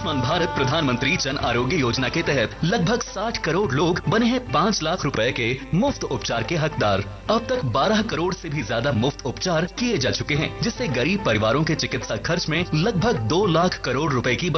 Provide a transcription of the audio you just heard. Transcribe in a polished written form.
आयुष्मान भारत प्रधानमंत्री जन आरोग्य योजना के तहत लगभग 60 करोड़ लोग बने हैं 5 लाख रुपए के मुफ्त उपचार के हकदार। अब तक 12 करोड़ से भी ज्यादा मुफ्त उपचार किए जा चुके हैं, जिससे गरीब परिवारों के चिकित्सा खर्च में लगभग 2 लाख करोड़ रुपए की